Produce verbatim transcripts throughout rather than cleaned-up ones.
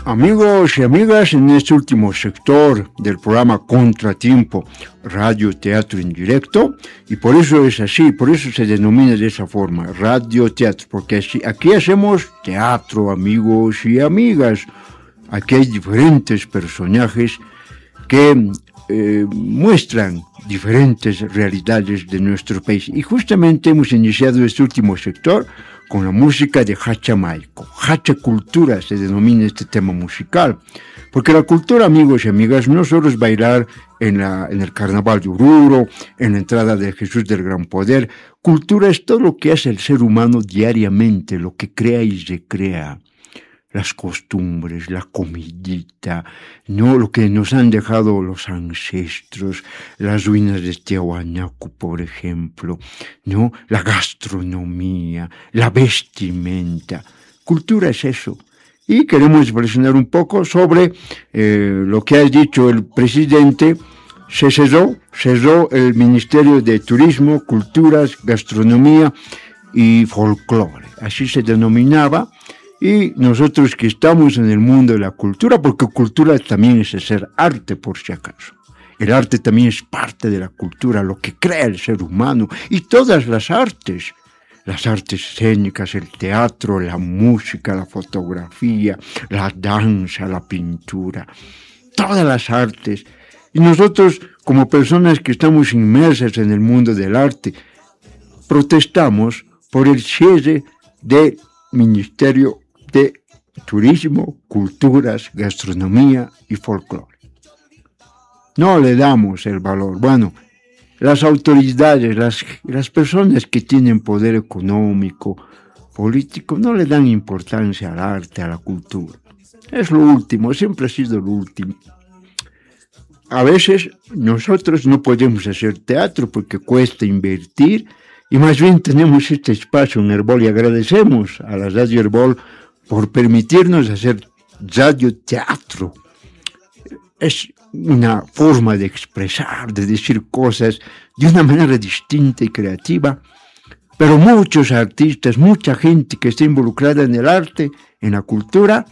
Amigos y amigas, en este último sector del programa Contratiempo, radio teatro en directo, y por eso es así, por eso se denomina de esa forma, radio teatro, porque así, aquí hacemos teatro, amigos y amigas. Aquí hay diferentes personajes que eh, muestran diferentes realidades de nuestro país. Y justamente hemos iniciado este último sector con la música de Hacha Maico. Hacha Cultura se denomina este tema musical. Porque la cultura, amigos y amigas, no solo es bailar en, la, en el carnaval de Oruro, en la entrada de Jesús del Gran Poder. Cultura es todo lo que hace el ser humano diariamente, lo que crea y recrea. Las costumbres, la comidita, no lo que nos han dejado los ancestros, las ruinas de Tiahuanaco, por ejemplo, no, la gastronomía, la vestimenta. Cultura es eso. Y queremos reflexionar un poco sobre eh, lo que ha dicho el presidente. Se cerró, cerró el Ministerio de Turismo, Culturas, Gastronomía y Folclore. Así se denominaba. Y nosotros que estamos en el mundo de la cultura, porque cultura también es hacer arte, por si acaso. El arte también es parte de la cultura, lo que crea el ser humano. Y todas las artes, las artes escénicas, el teatro, la música, la fotografía, la danza, la pintura, todas las artes. Y nosotros, como personas que estamos inmersas en el mundo del arte, protestamos por el cierre del Ministerio de Turismo, Culturas, Gastronomía y Folclore. No le damos el valor. Bueno, las autoridades, las, las personas que tienen poder económico, político, no le dan importancia al arte, a la cultura. Es lo último, siempre ha sido lo último. A veces nosotros no podemos hacer teatro porque cuesta invertir y más bien tenemos este espacio en Herbol y agradecemos a la Radio Herbol por permitirnos hacer radioteatro. Es una forma de expresar, de decir cosas de una manera distinta y creativa, pero muchos artistas, mucha gente que está involucrada en el arte, en la cultura,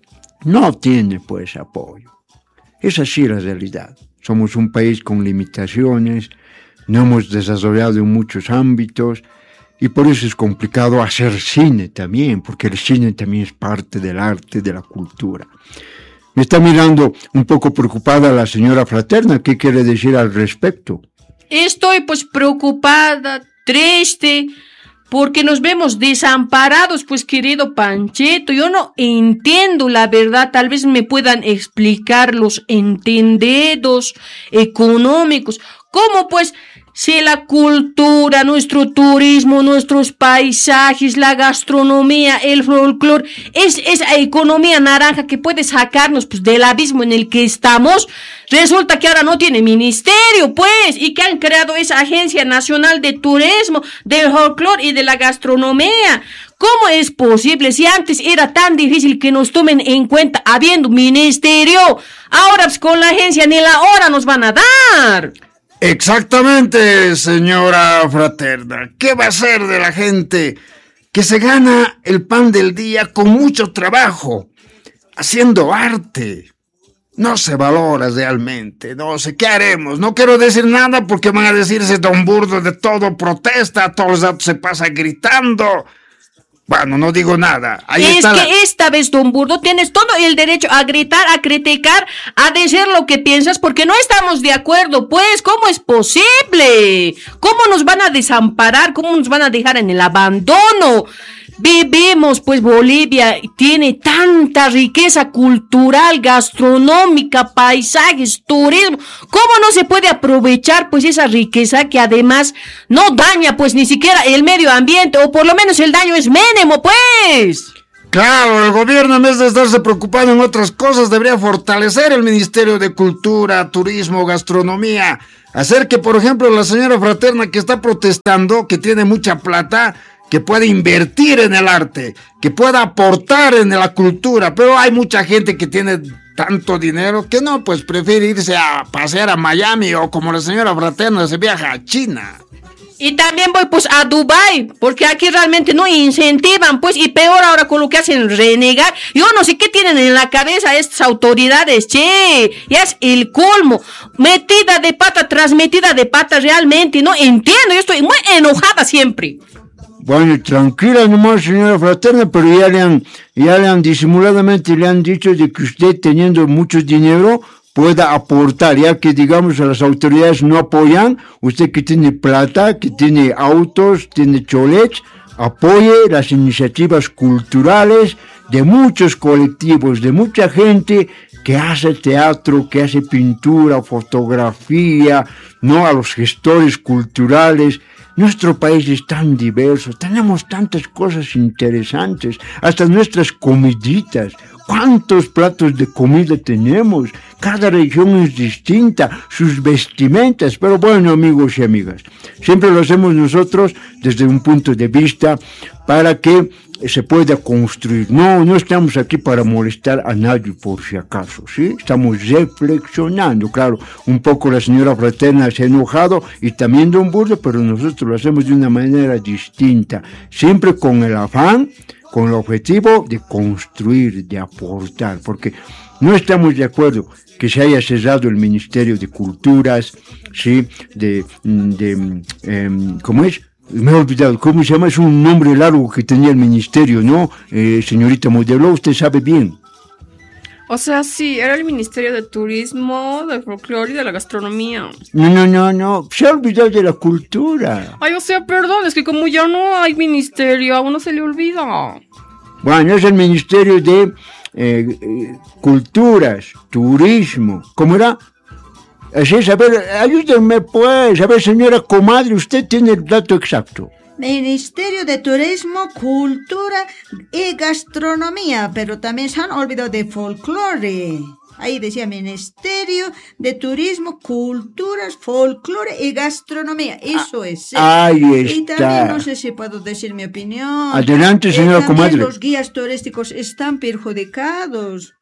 no tiene pues apoyo. Es así la realidad. Somos un país con limitaciones, no hemos desarrollado en muchos ámbitos, y por eso es complicado hacer cine también, porque el cine también es parte del arte, de la cultura. Me está mirando un poco preocupada la señora Fraterna. ¿Qué quiere decir al respecto? Estoy pues preocupada, triste, porque nos vemos desamparados, pues querido Pancheto. Yo no entiendo la verdad, tal vez me puedan explicar los entendidos económicos. ¿Cómo pues? Si la cultura, nuestro turismo, nuestros paisajes, la gastronomía, el folclore, es esa economía naranja que puede sacarnos pues, del abismo en el que estamos, resulta que ahora no tiene ministerio, pues, y que han creado esa Agencia Nacional de Turismo, del folclore y de la gastronomía. ¿Cómo es posible si antes era tan difícil que nos tomen en cuenta habiendo ministerio? Ahora pues, con la agencia ni la hora nos van a dar. Exactamente, señora Fraterna. ¿Qué va a ser de la gente que se gana el pan del día con mucho trabajo, haciendo arte? No se valora realmente, no sé qué haremos. No quiero decir nada porque van a decirse don Burdo de todo protesta, todos los datos se pasa gritando. Bueno, no digo nada. Ahí es está que la... esta vez, don Burdo, tienes todo el derecho a gritar, a criticar, a decir lo que piensas, porque no estamos de acuerdo, pues. ¿Cómo es posible? ¿Cómo nos van a desamparar? ¿Cómo nos van a dejar en el abandono? Vivimos, pues Bolivia tiene tanta riqueza cultural, gastronómica, paisajes, turismo. ¿Cómo no se puede aprovechar pues esa riqueza que además no daña pues ni siquiera el medio ambiente, o por lo menos el daño es mínimo, pues? Claro, el gobierno en vez de estarse preocupado en otras cosas debería fortalecer el Ministerio de Cultura, Turismo, Gastronomía. Hacer que, por ejemplo, la señora Fraterna que está protestando, que tiene mucha plata, que pueda invertir en el arte, que pueda aportar en la cultura, pero hay mucha gente que tiene tanto dinero que no, pues prefiere irse a pasear a Miami o como la señora Fraterna se viaja a China. Y también voy pues a Dubai, porque aquí realmente no incentivan, pues, y peor ahora con lo que hacen renegar. Yo no sé qué tienen en la cabeza estas autoridades, che, ya es el colmo. Metida de pata tras metida de pata realmente, no entiendo, yo estoy muy enojada siempre. Bueno, tranquila nomás, señora Fraterna, pero ya le han, ya le han disimuladamente le han dicho de que usted teniendo mucho dinero pueda aportar, ya que digamos a las autoridades no apoyan, usted que tiene plata, que tiene autos, tiene cholets, apoye las iniciativas culturales de muchos colectivos, de mucha gente que hace teatro, que hace pintura, fotografía, no, a los gestores culturales. Nuestro país es tan diverso, tenemos tantas cosas interesantes, hasta nuestras comiditas. ¿Cuántos platos de comida tenemos? Cada región es distinta, sus vestimentas. Pero bueno, amigos y amigas, siempre lo hacemos nosotros desde un punto de vista para que se pueda construir. No, no estamos aquí para molestar a nadie por si acaso, ¿sí? Estamos reflexionando. Claro, un poco la señora Fraterna se ha enojado y también don Burdo, pero nosotros lo hacemos de una manera distinta, siempre con el afán, con el objetivo de construir, de aportar, porque no estamos de acuerdo que se haya cerrado el Ministerio de Culturas, ¿sí? De, de eh, ¿cómo es? Me he olvidado, ¿cómo se llama? Es un nombre largo que tenía el ministerio, ¿no? Eh, señorita Modelo, usted sabe bien. O sea, sí, era el Ministerio de Turismo, del Folclore y de la Gastronomía. No, no, no, no, se ha olvidado de la cultura. Ay, o sea, perdón, es que como ya no hay ministerio, a uno se le olvida. Bueno, es el Ministerio de eh, eh, Culturas, Turismo, ¿cómo era? Así es, a ver, ayúdenme pues, a ver, señora comadre, usted tiene el dato exacto. Ministerio de Turismo, Cultura y Gastronomía, pero también se han olvidado de folclore. Ahí decía Ministerio de Turismo, Culturas, Folclore y Gastronomía. Eso es. ¿sí? Ahí está. Y también no sé si puedo decir mi opinión. Adelante, señora eh, comadre. Los guías turísticos están perjudicados.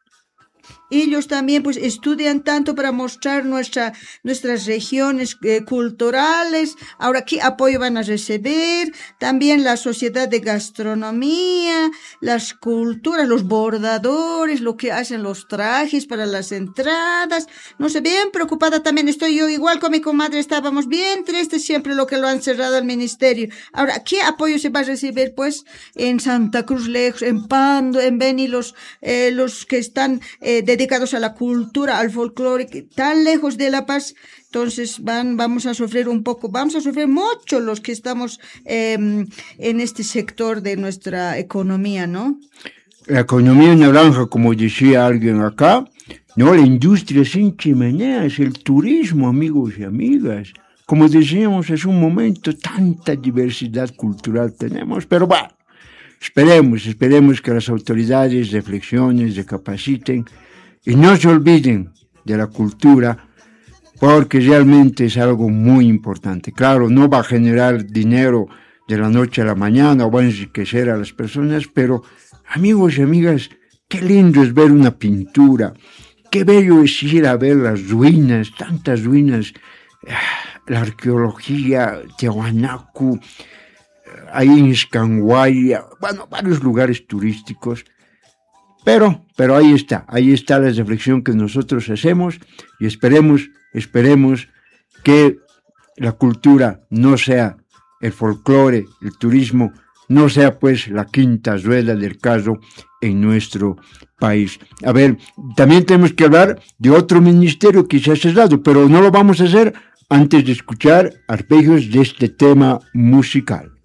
Ellos también pues estudian tanto para mostrar nuestra, nuestras regiones eh, culturales. Ahora, ¿qué apoyo van a recibir? También la Sociedad de Gastronomía, las culturas, los bordadores, lo que hacen los trajes para las entradas. No sé, bien preocupada también estoy yo, igual con mi comadre, estábamos bien tristes siempre lo que lo han cerrado al ministerio. Ahora, ¿qué apoyo se va a recibir? Pues en Santa Cruz lejos, en Pando, en Beni, los, eh, los que están eh, dedicados a la cultura, al folclore, tan lejos de La Paz, entonces van, vamos a sufrir un poco, vamos a sufrir mucho los que estamos eh, en este sector de nuestra economía, ¿no? La economía naranja, como decía alguien acá, no, la industria sin chimeneas, el turismo, amigos y amigas. Como decíamos hace un momento, tanta diversidad cultural tenemos, pero bueno, esperemos, esperemos que las autoridades reflexionen, recapaciten y no se olviden de la cultura, porque realmente es algo muy importante. Claro, no va a generar dinero de la noche a la mañana o va a enriquecer a las personas, pero amigos y amigas, qué lindo es ver una pintura, qué bello es ir a ver las ruinas, tantas ruinas, la arqueología, Tiahuanacu, ahí en Xcanguay, bueno, varios lugares turísticos. Pero, pero ahí está, ahí está la reflexión que nosotros hacemos y esperemos, esperemos que la cultura no sea el folclore, el turismo, no sea pues la quinta rueda del carro en nuestro país. A ver, también tenemos que hablar de otro ministerio que se ha cerrado, pero no lo vamos a hacer antes de escuchar arpegios de este tema musical.